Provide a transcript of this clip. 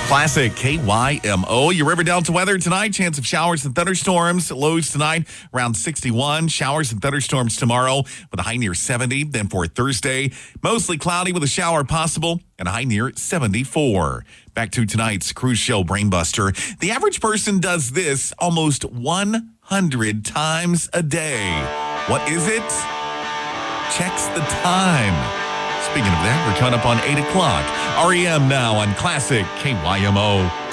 Classic KYMO. Your River Delta weather tonight. Chance of showers and thunderstorms. Lows tonight around 61. Showers and thunderstorms tomorrow with a high near 70. Then for Thursday, mostly cloudy with a shower possible and a high near 74. Back to tonight's cruise show Brainbuster. The average person does this almost 100 times a day. What is it? Checks the time. Speaking of that, we're coming up on 8 o'clock. REM now on Classic KYMO.